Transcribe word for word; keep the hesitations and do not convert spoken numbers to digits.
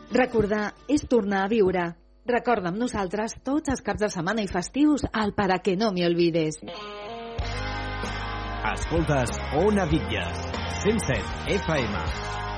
Recordar és tornar a viure. Recorda amb nosaltres tots els caps de setmana i festius al Para que no me olvides. Escoltes Ona Vitges, cent set F M.